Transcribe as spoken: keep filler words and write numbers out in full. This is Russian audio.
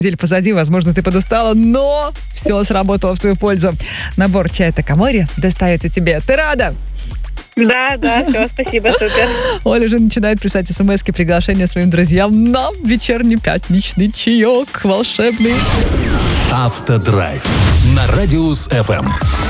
Неделя позади, возможно, ты подустала, но все сработало в твою пользу. Набор чая Такамори достается тебе. Ты рада? Да, да, все, спасибо, супер. Оля же начинает писать смс-ки, приглашения своим друзьям на вечерний пятничный чаек волшебный. Автодрайв на Радиус эф эм.